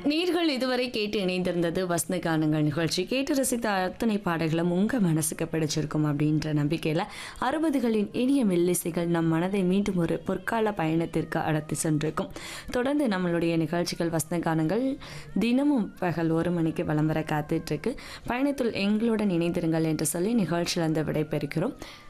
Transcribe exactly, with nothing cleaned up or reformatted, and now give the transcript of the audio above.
நீர்கள் இதுவரை கேட்டு இணைந்திருந்தது வசந்த கானங்கள் நிகழ்ச்சி. கேட்டு ரசித்த அத்தனை பாடல்களும் உங்கள் மனசுக்கு பிடிச்சிருக்கும் அப்படின்ற நம்பிக்கையில் அறுபதுகளின் இனிய மெல்லிசைகள் நம் மனதை மீண்டும் ஒரு பொற்கால பயணத்திற்கு அழைத்து சென்றிருக்கும். தொடர்ந்து நம்மளுடைய நிகழ்ச்சிகள் வசந்த கானங்கள் தினமும் பகல் ஒரு மணிக்கு வலம் வர காத்துட்ருக்கு. பயணத்தில் எங்களுடன் இணைந்திருங்கள் என்று சொல்லி நிகழ்ச்சியிலிருந்து விடைபெறுகிறோம்.